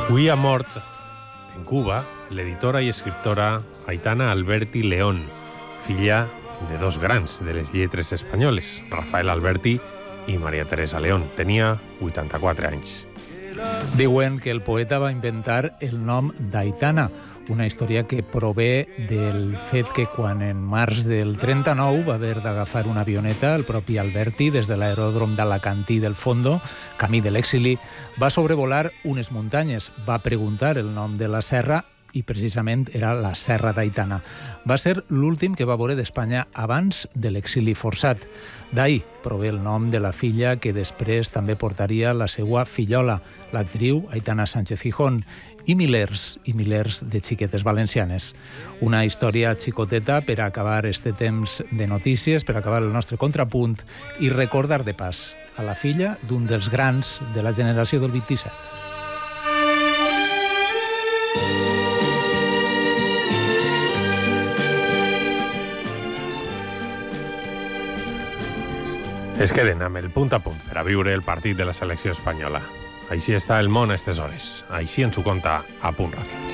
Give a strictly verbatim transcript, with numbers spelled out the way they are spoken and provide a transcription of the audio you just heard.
Avui ha mort en Cuba l'editora i escriptora Aitana Alberti León, filla de dos grans de les lletres espanyoles, Rafael Alberti i Maria Teresa León. Tenia vuitanta-quatre anys. Diuen que el poeta va inventar el nom d'Aitana, una història que prové del fet que quan en març del trenta-nou va haver d'agafar una avioneta, el propi Alberti, des de l'aeròdrom d'Alacantí del Fondo, camí de l'exili, va sobrevolar unes muntanyes, va preguntar el nom de la serra i precisament era la Serra d'Aitana. Va ser l'últim que va veure d'Espanya abans de l'exili forçat. D'ahir prové el nom de la filla que després també portaria la seva fillola, l'actriu Aitana Sánchez Gijón, i milers i milers de xiquetes valencianes. Una història xicoteta per acabar este temps de notícies, per acabar el nostre contrapunt i recordar de pas a la filla d'un dels grans de la generació del vint-i-set. Es queden amb el punt a punt per a viure el partit de la selecció espanyola. Així està el món a aquestes hores. Així ens ho conta A Punt Ràdio.